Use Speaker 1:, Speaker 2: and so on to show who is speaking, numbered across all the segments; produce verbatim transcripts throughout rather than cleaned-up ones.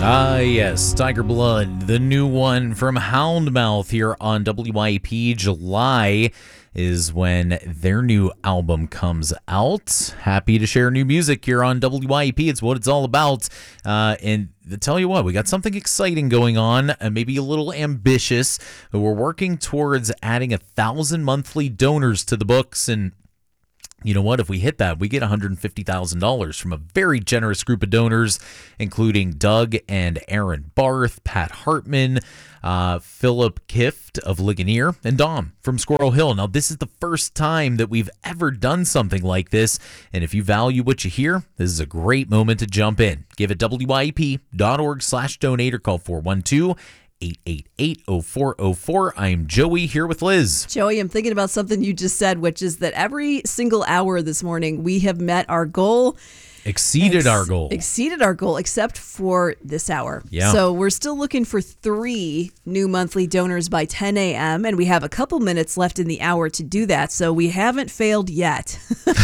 Speaker 1: Ah, yes, Tiger Blood, the new one from Houndmouth here on W Y E P. July is when their new album comes out. Happy to share new music here on W Y E P. It's what it's all about. Uh, and to tell you what, we got something exciting going on, uh, maybe a little ambitious. But we're working towards adding a thousand monthly donors to the books, and you know what? If we hit that, we get one hundred fifty thousand dollars from a very generous group of donors, including Doug and Aaron Barth, Pat Hartman, uh, Philip Kift of Ligonier, and Dom from Squirrel Hill. Now, this is the first time that we've ever done something like this, and if you value what you hear, this is a great moment to jump in. Give it W Y E P dot org slash donate or call four one two, eight eight eight, oh four oh four. I'm Joey here with Liz.
Speaker 2: Joey, I'm thinking about something you just said, which is that every single hour this morning we have met our goal.
Speaker 1: Exceeded Ex- our goal.
Speaker 2: Exceeded our goal, except for this hour.
Speaker 1: Yeah.
Speaker 2: So we're still looking for three new monthly donors by ten a.m., and we have a couple minutes left in the hour to do that, so we haven't failed yet.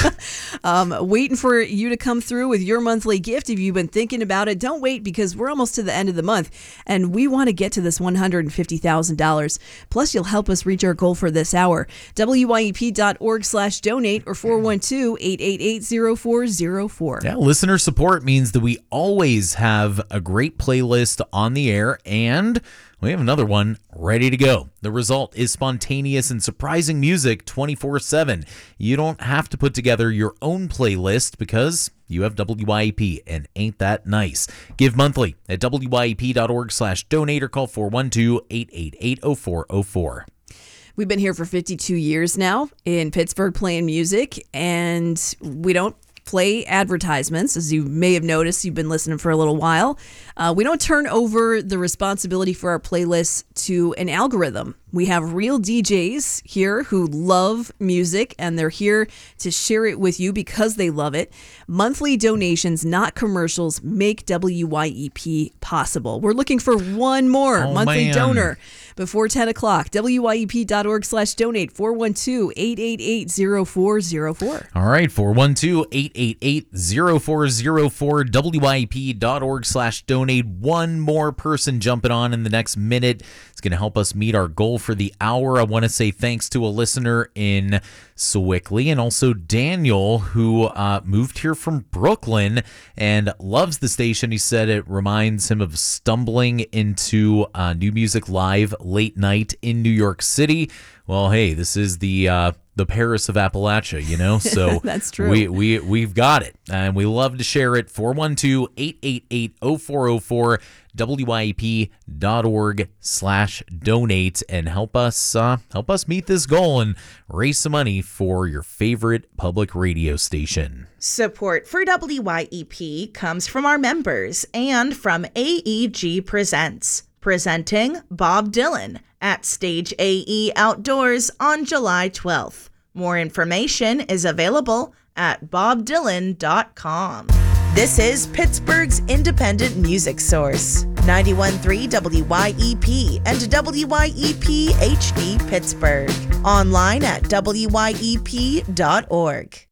Speaker 2: um, waiting for you to come through with your monthly gift. If you've been thinking about it, don't wait, because we're almost to the end of the month, and we want to get to this one hundred fifty thousand dollars. Plus, you'll help us reach our goal for this hour. W Y E P dot org slash donate or four one two, eight eight eight, oh four oh four.
Speaker 1: Yeah, listener support means that we always have a great playlist on the air, and we have another one ready to go. The result is spontaneous and surprising music twenty-four seven. You don't have to put together your own playlist because you have W Y E P, and ain't that nice? Give monthly at W Y E P dot org slash donate or call four one two, eight eight eight, oh four oh four.
Speaker 2: We've been here for fifty-two years now in Pittsburgh playing music, and we don't play advertisements. As you may have noticed, you've been listening for a little while. Uh, we don't turn over the responsibility for our playlists to an algorithm. We have real D Js here who love music, and they're here to share it with you because they love it. Monthly donations, not commercials, make W Y E P possible. We're looking for one more
Speaker 1: oh,
Speaker 2: monthly
Speaker 1: man.
Speaker 2: donor before ten o'clock. W Y E P dot org slash donate, four one two, eight eight eight, oh four oh four.
Speaker 1: All right, four one two, eight eight eight, oh four oh four, W Y E P dot org slash donate. One more person jumping on in the next minute. It's going to help us meet our goal for the hour. I want to say thanks to a listener in Sewickley and also Daniel, who uh, moved here from Brooklyn and loves the station. He said it reminds him of stumbling into uh, New Music Live late night in New York City. Well, hey, this is the uh, the Paris of Appalachia, you know, so
Speaker 2: that's true.
Speaker 1: We, we, we've got it, and we love to share it. four one two, eight eight eight, oh four oh four, W Y E P dot org slash donate, and help us uh, help us meet this goal and raise some money for your favorite public radio station.
Speaker 3: Support for W Y E P comes from our members and from A E G Presents, presenting Bob Dylan at Stage A E Outdoors on July twelfth. More information is available at bob dylan dot com. This is Pittsburgh's independent music source, ninety-one point three W Y E P and W Y E P H D Pittsburgh. Online at W Y E P dot org.